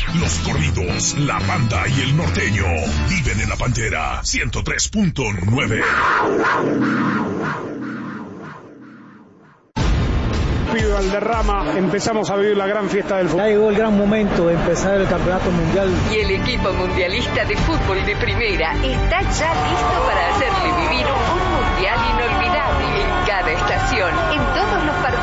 Los corridos, la banda y el norteño viven en la Pantera 103.9. Valderrama, empezamos a vivir la gran fiesta del fútbol. Ya llegó el gran momento de empezar el campeonato mundial. Y el equipo mundialista de fútbol de primera está ya listo para hacerle vivir un mundial inolvidable en cada estación, en todos los partidos.